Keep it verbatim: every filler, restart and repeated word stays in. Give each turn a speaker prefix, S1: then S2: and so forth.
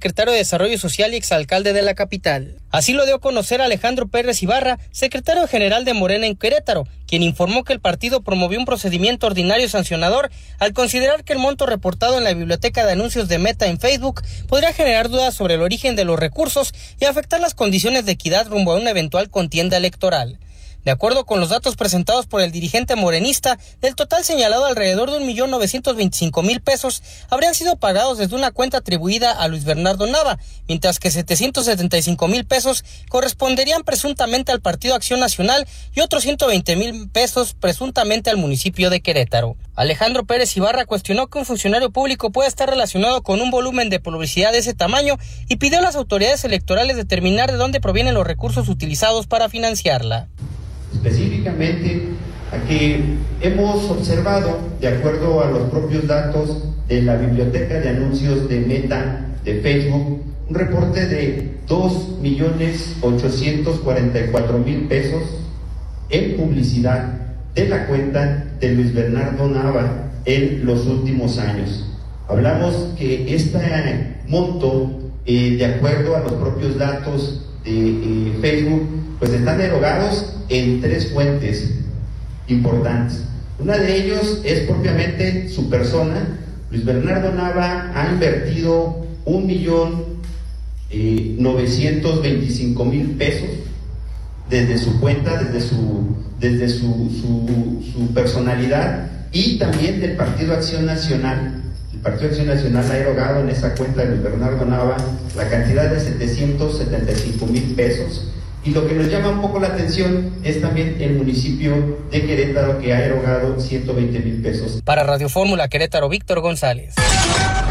S1: secretario de Desarrollo Social y exalcalde de la capital. Así lo dio a conocer Alejandro Pérez Ibarra, secretario general de Morena en Querétaro, quien informó que el partido promovió un procedimiento ordinario sancionador al considerar que el monto reportado en la biblioteca de anuncios de Meta en Facebook podría generar dudas sobre el origen de los recursos y afectar las condiciones de equidad rumbo a una eventual contienda electoral. De acuerdo con los datos presentados por el dirigente morenista, del total señalado alrededor de un millón novecientos veinticinco mil pesos habrían sido pagados desde una cuenta atribuida a Luis Bernardo Nava, mientras que setecientos setenta y cinco mil pesos corresponderían presuntamente al Partido Acción Nacional y otros ciento veinte mil pesos presuntamente al municipio de Querétaro. Alejandro Pérez Ibarra cuestionó que un funcionario público pueda estar relacionado con un volumen de publicidad de ese tamaño y pidió a las autoridades electorales determinar de dónde provienen los recursos utilizados para financiarla.
S2: Específicamente, aquí hemos observado, de acuerdo a los propios datos de la biblioteca de anuncios de Meta de Facebook, un reporte de dos millones ochocientos cuarenta y cuatro mil pesos en publicidad de la cuenta de Luis Bernardo Nava en los últimos años. Hablamos que este monto, eh, de acuerdo a los propios datos de eh, Facebook, pues están erogados en tres fuentes importantes. Una de ellos es propiamente su persona. Luis Bernardo Nava ha invertido un millón novecientos veinticinco mil pesos desde su cuenta, desde su desde su, su, su personalidad, y también del Partido Acción Nacional. El Partido Acción Nacional ha erogado en esa cuenta de Luis Bernardo Nava la cantidad de setecientos setenta y cinco mil pesos. Y lo que nos llama un poco la atención es también el municipio de Querétaro, que ha erogado ciento veinte mil pesos.
S1: Para Radio Fórmula Querétaro, Víctor González.